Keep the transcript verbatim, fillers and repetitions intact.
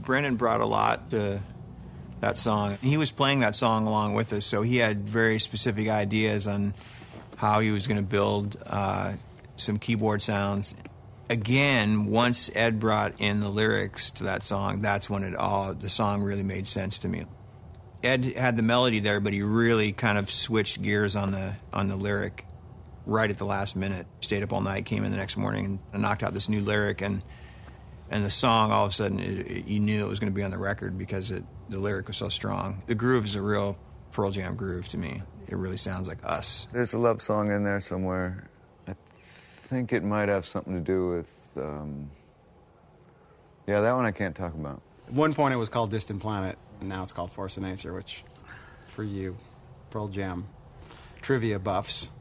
Brendan brought a lot to that song. He was playing that song along with us, so he had very specific ideas on how he was going to build uh, some keyboard sounds. Again, once Ed brought in the lyrics to that song, that's when it all the song really made sense to me. Ed had the melody there, but he really kind of switched gears on the on the lyric right at the last minute. Stayed up all night, came in the next morning, and knocked out this new lyric, and and the song, all of a sudden, it, it, you knew it was going to be on the record because it, the lyric was so strong. The groove is a real Pearl Jam groove to me. It really sounds like us. There's a love song in there somewhere. I think it might have something to do with, um... yeah, that one I can't talk about. At one point it was called Distant Planet, and now it's called Force of Nature, which, for you Pearl Jam trivia buffs,